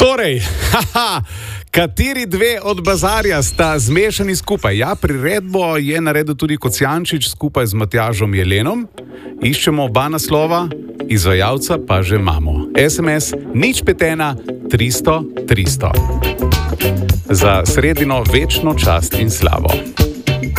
Torej, kateri dve od bazarja sta zmešani skupaj? Ja, priredbo je naredil tudi Kocijančič skupaj z Matjažom Jelenom. Iščemo oba naslova, izvajalca pa že imamo. SMS 051 300 300. Za sredino večno čast in slavo.